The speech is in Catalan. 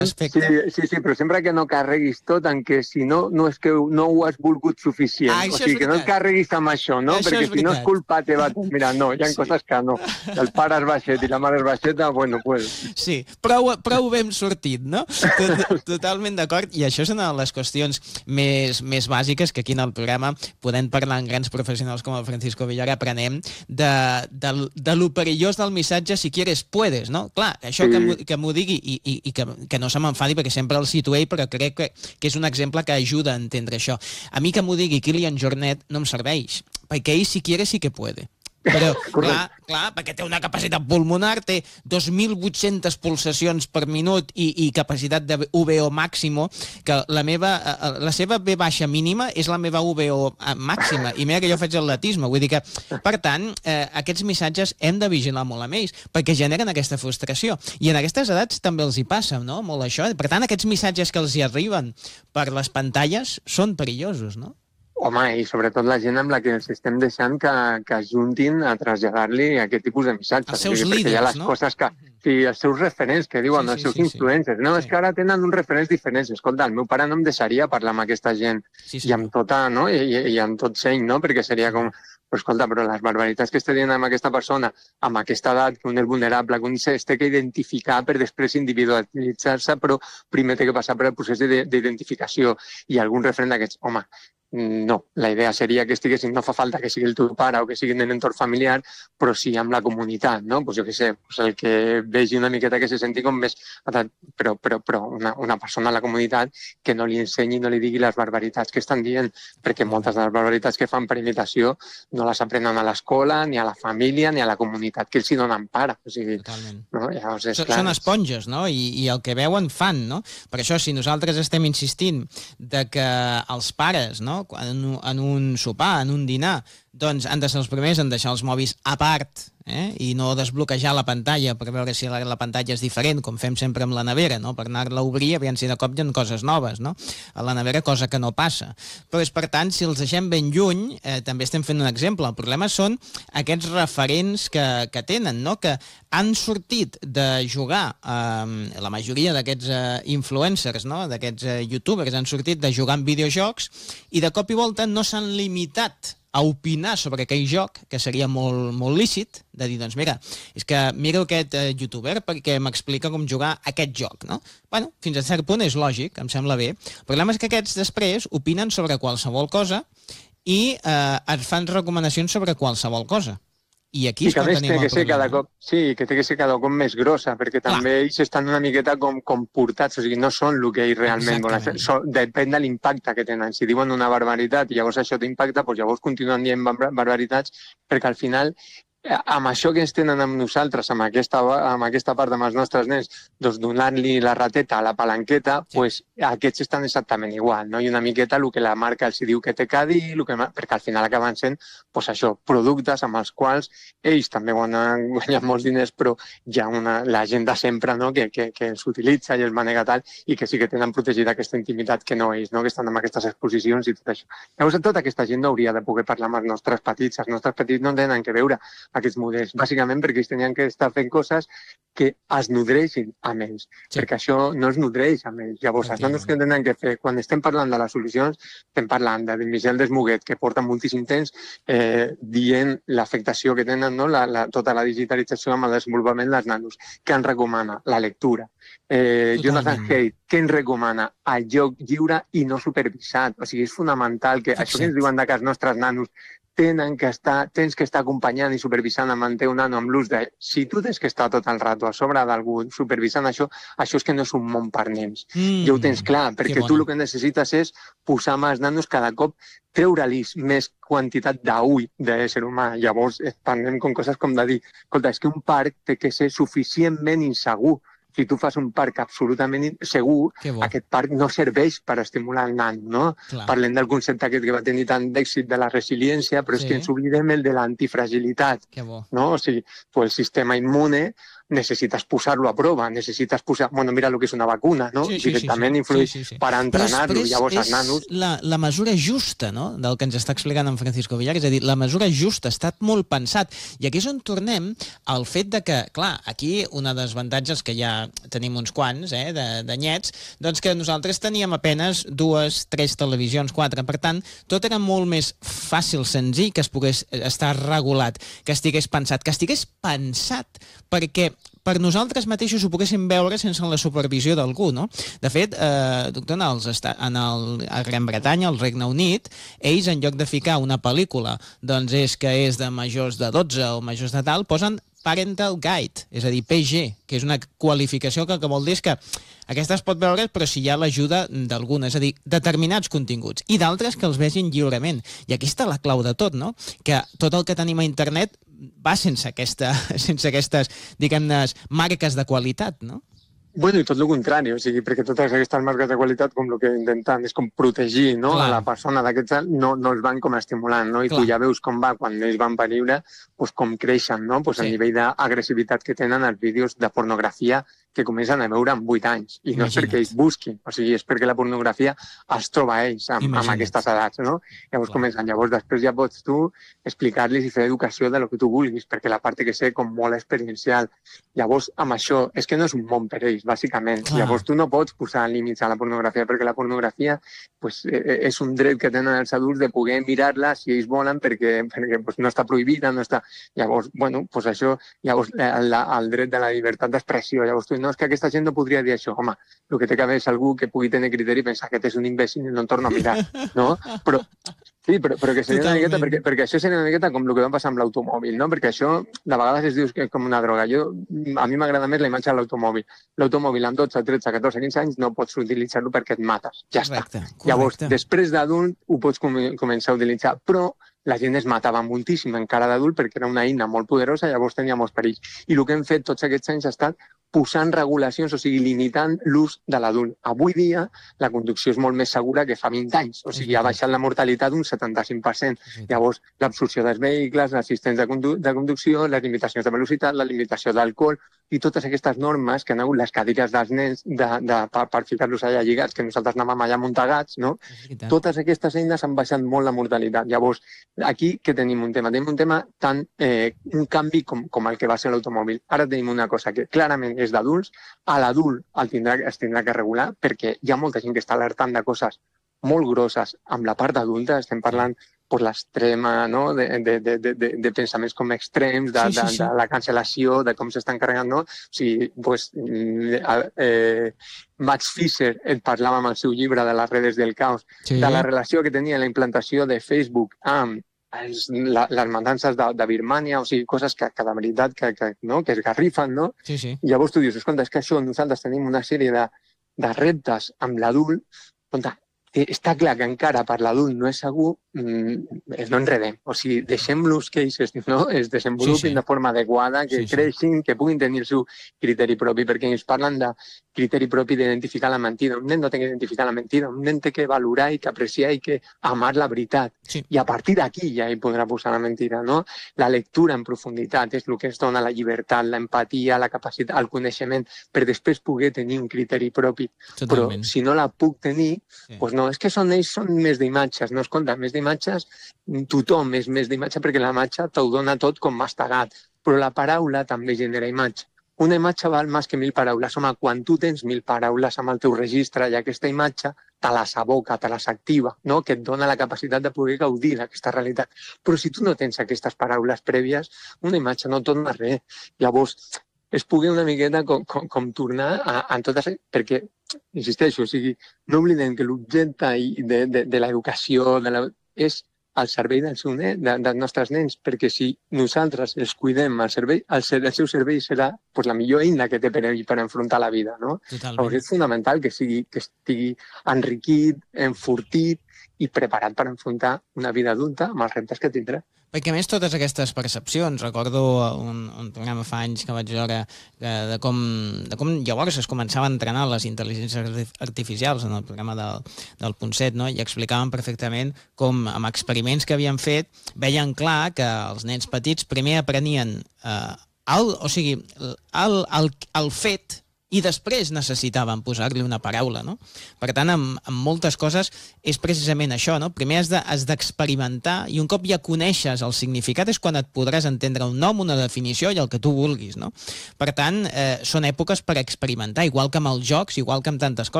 aspecte. Sí, però sempre que no carreguis tot, en què si no, no és que no ho has volgut suficient. O sigui, que no et carreguis amb això, no? Perquè si no és culpa teva. Mira, no, hi ha coses que no. El pare és baixet i la mare és baixeta, bueno, pues... Sí, prou ben sortit, no? Totalment d'acord. I això és una de les qüestions més bàsiques que aquí en el programa podem parlar amb grans professionals com el Francisco Villar, aprenem de lo perillós del missatge si quieres puedes, no? Clar, això que m'ho digui i que no se m'enfadi perquè sempre el situé, però crec que és un exemple que ajuda a entendre això. A mi que m'ho digui Kilian Jornet no em serveix, perquè ell si quiere sí que puede. Però, clar, perquè té una capacitat pulmonar, té 2.800 pulsacions per minut i capacitat de VO màximo, que la seva V baixa mínima és la meva VO màxima, i mira que jo faig atletisme, vull dir que, per tant, aquests missatges hem de vigilar molt amb ells, perquè generen aquesta frustració, i en aquestes edats també els hi passa, no?, molt això. Per tant, aquests missatges que els hi arriben per les pantalles són perillosos, no? Home, i sobretot la gent amb la que els estem deixant que es juntin a traslladar-li aquest tipus de missatges. Els seus líders, no? Sí, els seus referents, que diuen, els seus influencers. No, és que ara tenen uns referents diferents. Escolta, el meu pare no em deixaria parlar amb aquesta gent i amb tota, no? I amb tot seny, no? Perquè seria com... Però escolta, però les barbaritats que està dient amb aquesta persona, amb aquesta edat, que un és vulnerable, que un es té que identificar per després individualitzar-se, però primer té que passar per el procés d'identificació. I algun referent d'aquests, home, no, la idea seria que estiguessin, no fa falta que sigui el teu pare o que sigui en l'entorn familiar, però sí amb la comunitat, no? Pues jo què sé, pues el que vegi una miqueta que se senti com més... Però una persona a la comunitat que no li ensenyi, no li digui les barbaritats que estan dient, perquè moltes de les barbaritats que fan per imitació no les aprenen a l'escola, ni a la família, ni a la comunitat que els hi donen pare. O sigui, no? Llavors, són esponges, no? I el que veuen fan, no? Per això, si nosaltres estem insistint de que els pares, no?, en un sopar, en un dinar, doncs han de ser els primers en deixar els mòbils a part, i no desbloquejar la pantalla per veure si la pantalla és diferent, com fem sempre amb la nevera, no?, per anar-la a obrir, aviam si de cop hi ha coses noves, no?, a la nevera, cosa que no passa. Però és, per tant, si els deixem ben lluny, també estem fent un exemple. El problema són aquests referents que tenen, no?, que han sortit de jugar, la majoria d'aquests influencers, no?, d'aquests youtubers han sortit de jugar en videojocs i de cop i volta no s'han limitat a opinar sobre aquell joc, que seria molt lícit, de dir, doncs mira, és que miro aquest youtuber perquè m'explica com jugar aquest joc, no? Bueno, fins a cert punt és lògic, em sembla bé. El problema és que aquests després opinen sobre qualsevol cosa i et fan recomanacions sobre qualsevol cosa. I aquí és quan tenim el problema. Que té que ser cada cop més grossa, perquè també ells estan una miqueta com portats, o sigui, no són el que ells realment volen fer. Depèn de l'impacte que tenen. Si diuen una barbaritat i llavors això t'impacta, doncs llavors continuen dient barbaritats, perquè al final amb això que ens tenen amb nosaltres, amb aquesta part amb els nostres nens, doncs donant-li la rateta a la palanqueta, doncs aquests estan exactament igual, no? I una miqueta el que la marca els diu que té que dir, perquè al final acaben sent doncs això, productes amb els quals ells també han guanyat molts diners, però hi ha la gent de sempre, no?, que els utilitza i els manega tal, i que sí que tenen protegida aquesta intimitat que no ells, no?, que estan amb aquestes exposicions i tot això. Llavors, tota aquesta gent no hauria de poder parlar amb els nostres petits. Els nostres petits no tenen que veure aquests models, bàsicament perquè ells tenien que estar fent coses que es nodreixin amb ells, perquè això no es nodreix amb ells. Llavors, els nanos que tenen que fer, quan estem parlant de les solucions, estem parlant de Michel Desmuguet, que porta moltíssim temps dient l'afectació que tenen, no?, tota la digitalització amb el desenvolupament dels nanos. Què ens recomana? La lectura. Jonathan Haidt, què ens recomana? El joc lliure i no supervisat. O sigui, és fonamental que això que ens diuen que els nostres nanos tens que estar acompanyant i supervisant amb el teu nano amb l'ús de... Si tu tens que estar tot el rato a sobre d'algú supervisant això és que no és un món per nens. Ja ho tens clar, perquè tu el que necessites és posar amb els nanos cada cop treure-los més quantitat d'ull d'ésser humà. Llavors parlem com coses com de dir, escolta, és que un parc té que ser suficientment insegur. Si tu fas un parc absolutament segur, aquest parc no serveix per estimular el nano, no? Parlem del concepte aquest que va tenir tant d'èxit de la resiliència, però és que ens oblidem el de l'antifragilitat, no? O sigui, el sistema immune necessites posar-lo a prova, necessites posar... Bueno, mira el que és una vacuna, no? Directament influeix per entrenar-lo. Llavors, els nanos... La mesura justa, no?, del que ens està explicant en Francisco Villar, és a dir, la mesura justa, ha estat molt pensat. I aquí és on tornem al fet de que, clar, aquí una dels avantatges que ja tenim uns quants, d'anyets, doncs que nosaltres teníem apenes 2, 3 televisions, 4. Per tant, tot era molt més fàcil, senzill, que es pogués estar regulat, que estigués pensat, perquè per nosaltres mateixos ho poguéssim veure sense la supervisió d'algú, no? De fet, doctor, a Gran Bretanya, al Regne Unit, ells, en lloc de ficar una pel·lícula, doncs que és de majors de 12 o majors de tal, posen Parental Guide, és a dir, PG, que és una qualificació que vol dir que aquesta es pot veure, però si hi ha l'ajuda d'alguna, és a dir, determinats continguts, i d'altres que els vegin lliurement. I aquí està la clau de tot, no? Que tot el que tenim a internet va sense aquestes, diguem-ne, marques de qualitat, no? Bueno, i tot el contrari, o sigui, perquè totes aquestes marques de qualitat com el que intenten és com protegir, no?, a la persona d'aquests, no els van com estimulant, no? I tu ja veus com va quan ells van per lliure, doncs com creixen, no?, pues a nivell d'agressivitat que tenen els vídeos de pornografia que comencen a veure amb 8 anys. I no és perquè ells busquin, o sigui, és perquè la pornografia els troba a ells amb aquestes edats, no? Llavors comencen. Llavors després ja pots tu explicar-los i fer educació de lo que tu vulguis, perquè la part té que ser com molt experiencial. Llavors, amb això, és que no és un món per ells, bàsicament. Llavors tu no pots posar límits a la pornografia, perquè la pornografia pues, és un dret que tenen els adults de poder mirar-la si ells volen, perquè pues, no està prohibida, no està... Llavors, bueno, pues això, llavors el dret de la llibertat d'expressió. Llavors tu no, és que aquesta gent no podria dir això. Home, el que té que haver és algú que pugui tenir criteri i pensar que aquest és un imbècil i no en torna a mirar, no? Però que seria una miqueta, perquè això seria una miqueta com el que va passar amb l'automòbil, no? Perquè això, de vegades es diu que és com una droga. A mi m'agrada més la imatge de l'automòbil. L'automòbil amb 12, 13, 14, 15 anys no pots utilitzar-lo perquè et mates. Ja està. Llavors, després d'adult ho pots començar a utilitzar, però la gent es matava moltíssim encara d'adult perquè era una eina molt poderosa, llavors tenia molts perills. I el que hem fet tots aquests anys ha estat posant regulacions, o sigui, limitant l'ús de l'adult. Avui dia la conducció és molt més segura que fa 20 anys, o sigui, ha baixat la mortalitat un 75%. Llavors, l'absorció dels vehicles, l'assistents de conducció, les limitacions de velocitat, la limitació d'alcohol i totes aquestes normes que han hagut les cadires dels nens per ficar-los allà lligats, que nosaltres anàvem allà muntegats, no? Totes aquestes eines han baixat molt la mortalitat. Llavors, aquí que tenim un tema? Tenim un tema tan un canvi com el que va ser l'automòbil. Ara tenim una cosa que clarament és d'adults, a l'adult es tindrà que regular perquè hi ha molta gent que està alertant de coses molt grosses amb la part adulta, estem parlant per l'extrema, no?, de pensaments com extrems, de la cancel·lació, de com s'estan carregant, no? O sigui, pues, Max Fisher et parlava amb el seu llibre de les redes del caos, de la relació que tenia la implantació de Facebook amb les matances de Birmània, o sigui, coses que de veritat que esgarrifen, no? Llavors tu dius, escolta, és que això nosaltres tenim una sèrie de reptes amb l'adult, està clar que encara per l'adult no és segur, no enredem. O sigui, deixem-los que ells es desenvolupin de forma adequada, que creixin, que puguin tenir el seu criteri propi, perquè ens parlen de criteri propi d'identificar la mentida. Un nen no té que identificar la mentida, un nen té que valorar i que apreciar i que amar la veritat. I a partir d'aquí ja hi podrà posar la mentida, no? La lectura en profunditat és el que ens dona la llibertat, l'empatia, la capacitat, el coneixement, per després poder tenir un criteri propi. Però si no la puc tenir, doncs no, és que ells són més d'imatges, no? Escolta, més d'imatges, tothom és més d'imatge perquè la imatge t'ho dona tot com mastegat, però la paraula també genera imatge. Una imatge val més que 1.000 paraules. Home, quan tu tens 1.000 paraules amb el teu registre i aquesta imatge te les aboca, te les activa, no? Que et dona la capacitat de poder gaudir d'aquesta realitat. Però si tu no tens aquestes paraules prèvies, una imatge no et dona res. Llavors, es pugui una miqueta com tornar a totes... Perquè, insisteixo, o sigui, no oblidem que l'objecte de l'educació és al servei dels nostres nens, perquè si nosaltres els cuidem al servei, el seu servei serà la millor eina que té per enfrontar la vida, no? Llavors és fonamental que estigui enriquit, enfortit i preparat per enfrontar una vida adulta amb els reptes que tindrà. Perquè a més totes aquestes percepcions, recordo un programa fa anys que vaig veure de com llavors es començava a entrenar les intel·ligències artificials en el programa del Punt 7, no? I explicaven perfectament com amb experiments que havien fet veien clar que els nens petits primer aprenien o sigui, el fet i després necessitaven posar-li una paraula, no? Per tant, amb moltes coses és precisament això, no? Primer has d'experimentar i un cop ja coneixes el significat és quan et podràs entendre un nom, una definició i el que tu vulguis, no? Per tant, són èpoques per experimentar, igual que amb els jocs, igual que amb tantes coses.